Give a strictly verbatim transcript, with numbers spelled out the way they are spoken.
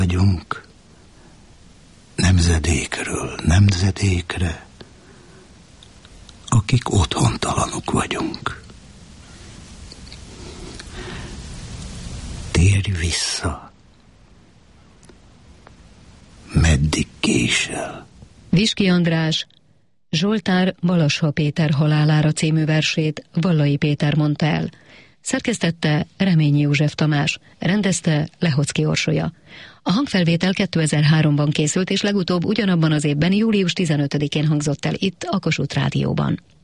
vagyunk, nemzedékről nemzedékre, akik otthontalanok vagyunk. Térj vissza, meddig késel. Viski András Zsoltár Balasha Péter halálára című versét Vallai Péter mondta el. Szerkesztette Reményi József Tamás, rendezte Lehocki Orsolya. A hangfelvétel kétezer-háromban készült, és legutóbb ugyanabban az évben, július tizenötödikén hangzott el itt a Kossuth Rádióban.